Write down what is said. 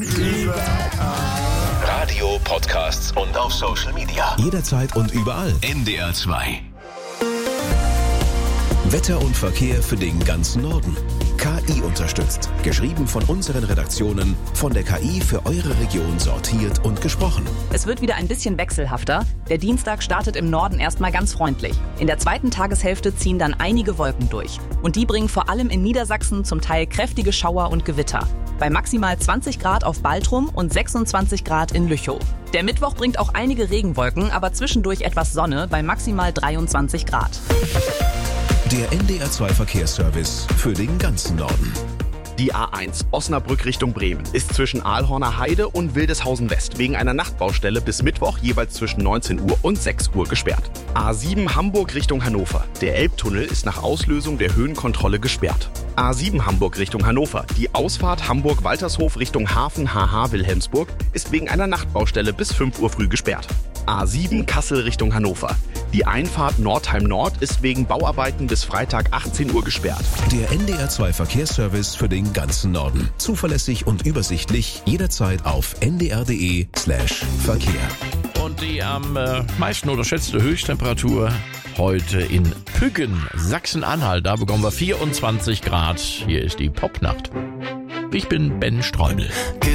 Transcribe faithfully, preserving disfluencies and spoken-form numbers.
Radio, Podcasts und auf Social Media. Jederzeit und überall. N D R zwei. Wetter und Verkehr für den ganzen Norden. K I unterstützt. Geschrieben von unseren Redaktionen, von der K I für eure Region sortiert und gesprochen. Es wird wieder ein bisschen wechselhafter. Der Dienstag startet im Norden erstmal ganz freundlich. In der zweiten Tageshälfte ziehen dann einige Wolken durch. Und die bringen vor allem in Niedersachsen zum Teil kräftige Schauer und Gewitter. Bei maximal zwanzig Grad auf Baltrum und sechsundzwanzig Grad in Lüchow. Der Mittwoch bringt auch einige Regenwolken, aber zwischendurch etwas Sonne bei maximal dreiundzwanzig Grad. Der N D R zwei Verkehrsservice für den ganzen Norden. Die A eins Osnabrück Richtung Bremen ist zwischen Aalhorner Heide und Wildeshausen West wegen einer Nachtbaustelle bis Mittwoch jeweils zwischen neunzehn Uhr und sechs Uhr gesperrt. A sieben Hamburg Richtung Hannover. Der Elbtunnel ist nach Auslösung der Höhenkontrolle gesperrt. A sieben Hamburg Richtung Hannover. Die Ausfahrt Hamburg-Waltershof Richtung Hafen H H Wilhelmsburg ist wegen einer Nachtbaustelle bis fünf Uhr früh gesperrt. A sieben Kassel Richtung Hannover. Die Einfahrt Nordheim Nord ist wegen Bauarbeiten bis Freitag achtzehn Uhr gesperrt. Der N D R zwei Verkehrsservice für den ganzen Norden. Zuverlässig und übersichtlich jederzeit auf n d r punkt d e slash Verkehr. Und die am äh, meisten unterschätzte Höchsttemperatur heute in Püggen, Sachsen-Anhalt. Da bekommen wir vierundzwanzig Grad. Hier ist die Popnacht. Ich bin Ben Streubel.